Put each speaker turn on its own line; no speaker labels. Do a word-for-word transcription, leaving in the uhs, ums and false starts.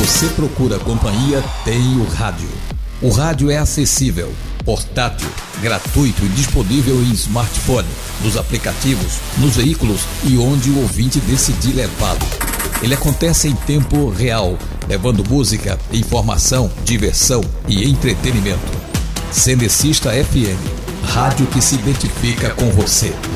você procura companhia, tem o rádio. O rádio é acessível, portátil, gratuito e disponível em smartphone, nos aplicativos, nos veículos e onde o ouvinte decidir levá-lo. Ele acontece em tempo real, levando música, informação, diversão e entretenimento. Cenecista F M, rádio que se identifica com você.